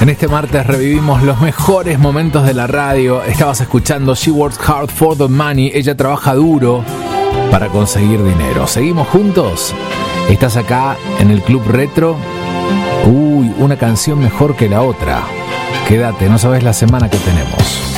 En este martes revivimos los mejores momentos de la radio. Estabas escuchando She Works Hard for the Money. Ella trabaja duro para conseguir dinero. ¿Seguimos juntos? ¿Estás acá en el Club Retro? Uy, una canción mejor que la otra. Quédate, no sabes la semana que tenemos.